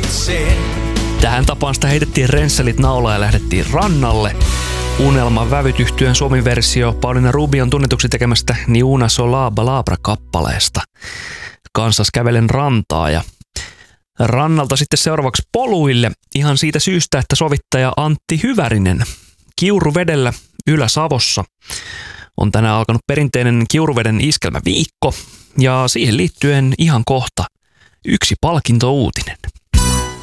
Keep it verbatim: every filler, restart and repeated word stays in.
Tähän tapaan sitä heitettiin rensselit naulaan ja lähdettiin rannalle. Unelman vävytyhtyön suomi-versio Paulina Rubion tunnetuksi tekemästä Ni una sola palabra-kappaleesta. Kansas kävelen rantaa ja rannalta sitten seuraavaksi poluille ihan siitä syystä, että sovittaja Antti Hyvärinen Kiuruvedellä Ylä-Savossa on tänään alkanut perinteinen Kiuruveden iskelmäviikko ja siihen liittyen ihan kohta yksi palkintouutinen.